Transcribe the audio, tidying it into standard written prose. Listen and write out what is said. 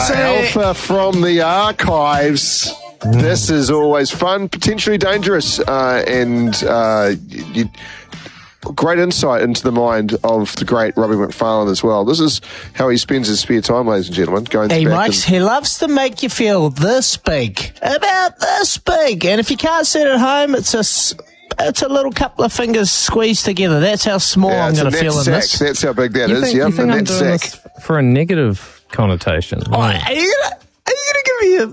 Alpha from the archives. This is always fun, potentially dangerous, and great insight into the mind of the great Robbie McFarlane as well. This is how he spends his spare time, ladies and gentlemen. He loves to make you feel this big, about this big. And if you can't see it at home, it's a little couple of fingers squeezed together. That's how small I'm going to feel in this. That's how big that is. You think I'm doing this for a negative connotation? Are you going to give me a